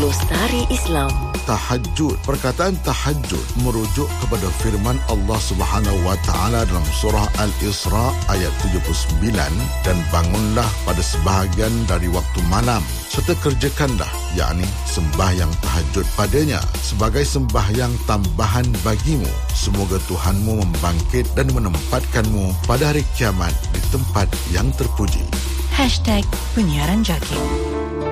Lestari Islam. Tahajud. Perkataan tahajud merujuk kepada firman Allah Subhanahu wa taala dalam surah Al-Isra ayat 79, dan bangunlah pada sebahagian dari waktu malam serta kerjakanlah, yakni sembahyang tahajud padanya sebagai sembahyang tambahan bagimu. Semoga Tuhanmu membangkit dan menempatkanmu pada hari kiamat di tempat yang terpuji. #Penyiaran Jaki.